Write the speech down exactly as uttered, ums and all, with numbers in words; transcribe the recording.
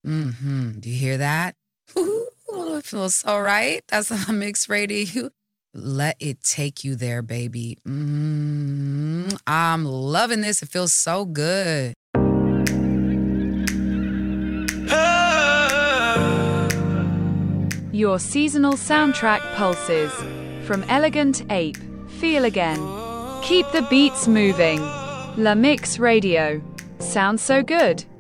Mm-hmm. Do you hear that? Ooh, it feels so right. That's a mixed radio. Let it take you there, baby. Mm, I'm loving this. It feels so good. Your seasonal soundtrack pulses. From Elegant Ape, Feel Again. Keep the beats moving. La Mix Radio. Sounds so good.